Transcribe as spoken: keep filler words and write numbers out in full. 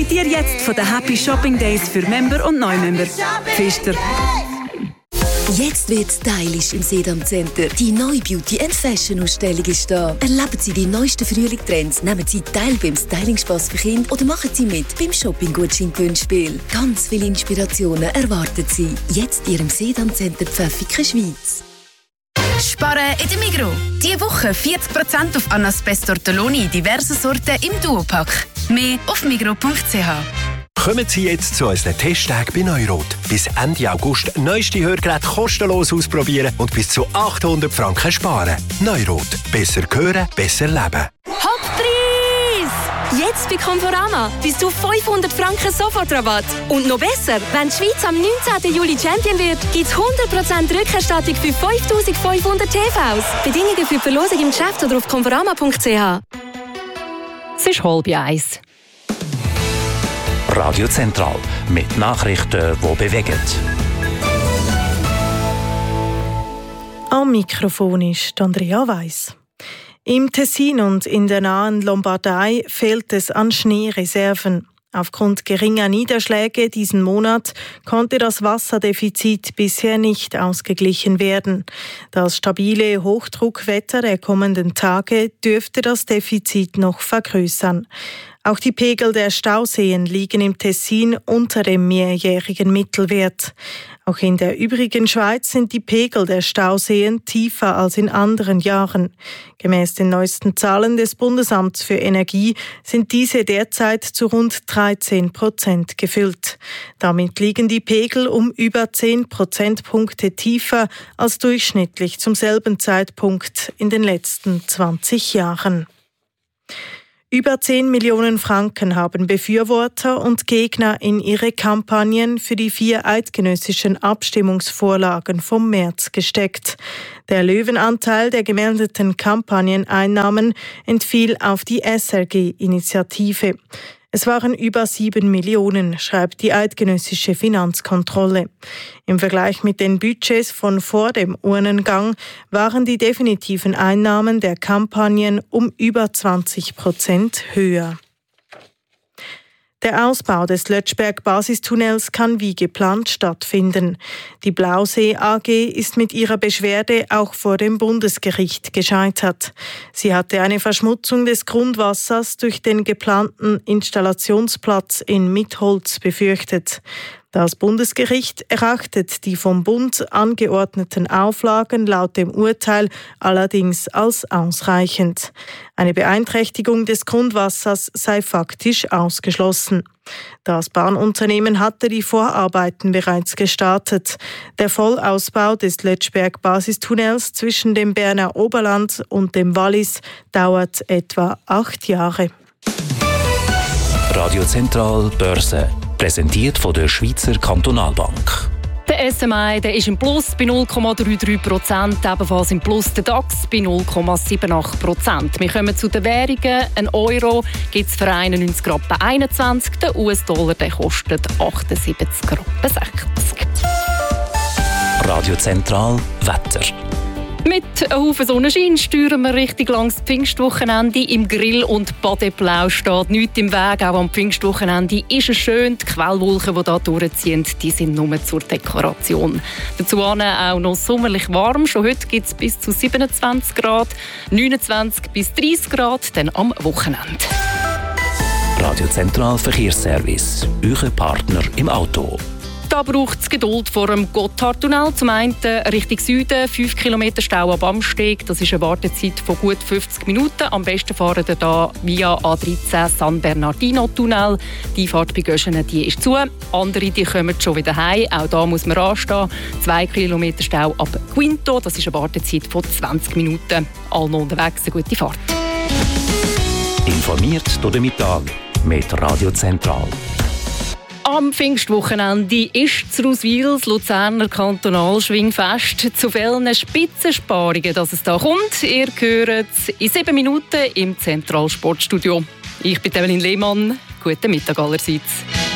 Profitiere jetzt von den Happy Shopping Days für Member und Neumember. Pfister. Jetzt wird stylisch im Sedam Center. Die neue Beauty and Fashion Ausstellung ist da. Erleben Sie die neuesten Frühlingstrends, nehmen Sie teil beim Styling-Spass für Kinder oder machen Sie mit beim Shopping-Gutschein-Gewinnspiel. Ganz viele Inspirationen erwarten Sie. Jetzt in Ihrem Sedam Center Pfäffiken, Schweiz. Sparen in der Migros. Diese Woche vierzig Prozent auf Anaspeis Tortelloni in diversen Sorten im Duopack. Mehr auf migros punkt c h. Kommen Sie jetzt zu unseren Testtagen bei Neurot. Bis Ende August neueste Hörgeräte kostenlos ausprobieren und bis zu achthundert Franken sparen. Neurot. Besser hören, besser leben. Hochpreis! Jetzt bei Conforama bis zu fünfhundert Franken Sofortrabatt. Und noch besser, wenn die Schweiz am neunzehnten Juli Champion wird, gibt es hundert Prozent Rückerstattung für fünftausendfünfhundert T Vs. Bedingungen für die Verlosung im Geschäft oder auf conforama punkt c h. Es ist halb eins. Radio Zentral mit Nachrichten, die bewegen. Am Mikrofon ist Andrea Weiss. Im Tessin und in der nahen Lombardei fehlt es an Schneereserven. Aufgrund geringer Niederschläge diesen Monat konnte das Wasserdefizit bisher nicht ausgeglichen werden. Das stabile Hochdruckwetter der kommenden Tage dürfte das Defizit noch vergrößern. Auch die Pegel der Stauseen liegen im Tessin unter dem mehrjährigen Mittelwert. Auch in der übrigen Schweiz sind die Pegel der Stauseen tiefer als in anderen Jahren. Gemäss den neuesten Zahlen des Bundesamts für Energie sind diese derzeit zu rund dreizehn Prozent gefüllt. Damit liegen die Pegel um über zehn Prozentpunkte tiefer als durchschnittlich zum selben Zeitpunkt in den letzten zwanzig Jahren. Über zehn Millionen Franken haben Befürworter und Gegner in ihre Kampagnen für die vier eidgenössischen Abstimmungsvorlagen vom März gesteckt. Der Löwenanteil der gemeldeten Kampagneneinnahmen entfiel auf die S R G-Initiative. Es waren über sieben Millionen, schreibt die eidgenössische Finanzkontrolle. Im Vergleich mit den Budgets von vor dem Urnengang waren die definitiven Einnahmen der Kampagnen um über zwanzig Prozent höher. Der Ausbau des Lötschberg-Basistunnels kann wie geplant stattfinden. Die Blausee A G ist mit ihrer Beschwerde auch vor dem Bundesgericht gescheitert. Sie hatte eine Verschmutzung des Grundwassers durch den geplanten Installationsplatz in Mitholz befürchtet. Das Bundesgericht erachtet die vom Bund angeordneten Auflagen laut dem Urteil allerdings als ausreichend. Eine Beeinträchtigung des Grundwassers sei faktisch ausgeschlossen. Das Bahnunternehmen hatte die Vorarbeiten bereits gestartet. Der Vollausbau des Lötschberg-Basistunnels zwischen dem Berner Oberland und dem Wallis dauert etwa acht Jahre. Radio Zentral Börse, präsentiert von der Schweizer Kantonalbank. Der S M I der ist im Plus bei null Komma dreiunddreißig Prozent, ebenfalls im Plus der DAX bei null Komma achtundsiebzig Prozent. Wir kommen zu den Währungen. Ein Euro gibt es für einundneunzig Rappen einundzwanzig, der U S-Dollar der kostet achtundsiebzig Rappen sechzig. Radio Zentral Wetter. Mit einem Haufen Sonnenschein steuern wir richtig langs das Pfingstwochenende. Im Grill- und Badeplausch steht nichts im Weg. Auch am Pfingstwochenende ist es schön. Die Quellwolken, die hier durchziehen, die sind nur zur Dekoration. Dazu auch noch sommerlich warm. Schon heute gibt es bis zu siebenundzwanzig Grad, neunundzwanzig bis dreißig Grad, dann am Wochenende. Radio Zentral Verkehrsservice, euer Partner im Auto. Da braucht es Geduld vor dem Gotthardtunnel. Zum einen Richtung Süden, fünf Kilometer Stau am Amsteg. Das ist eine Wartezeit von gut fünfzig Minuten. Am besten fahren ihr da via A dreizehn San Bernardino-Tunnel. Die Fahrt bei Göschenen, die ist zu. Andere die kommen schon wieder heim. Auch da muss man anstehen. zwei Kilometer Stau ab Quinto. Das ist eine Wartezeit von zwanzig Minuten. Allen unterwegs eine gute Fahrt. Informiert durch den Mittag mit Radio Zentral. Am Pfingstwochenende ist das Ruswil, das Luzerner Kantonalschwingfest. Zu welchen Spitzensparungen dass es da kommt, ihr hört in sieben Minuten im Zentralsportstudio. Ich bin Evelyn Lehmann. Guten Mittag allerseits.